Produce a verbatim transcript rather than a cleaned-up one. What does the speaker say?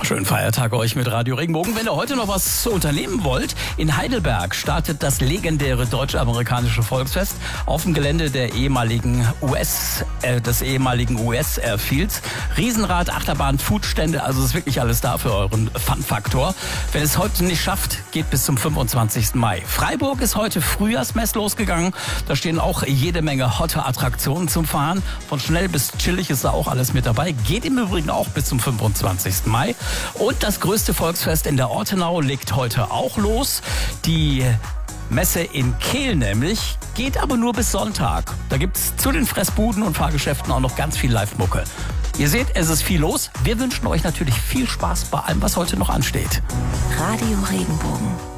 Schönen Feiertag euch mit Radio Regenbogen. Wenn ihr heute noch was unternehmen wollt, in Heidelberg startet das legendäre deutsch-amerikanische Volksfest auf dem Gelände der ehemaligen U S, äh, des ehemaligen U S Airfields. Riesenrad, Achterbahn, Foodstände, also ist wirklich alles da für euren Fun-Faktor. Wenn es heute nicht schafft, geht bis zum fünfundzwanzigsten Mai. Freiburg ist heute Frühjahrsmess losgegangen. Da stehen auch jede Menge hotte Attraktionen zum Fahren. Von schnell bis chillig ist da auch alles mit dabei. Geht im Übrigen auch bis zum fünfundzwanzigsten Mai. Und das größte Volksfest in der Ortenau legt heute auch los. Die Messe in Kehl nämlich geht aber nur bis Sonntag. Da gibt's zu den Fressbuden und Fahrgeschäften auch noch ganz viel Live-Mucke. Ihr seht, es ist viel los. Wir wünschen euch natürlich viel Spaß bei allem, was heute noch ansteht. Radio Regenbogen.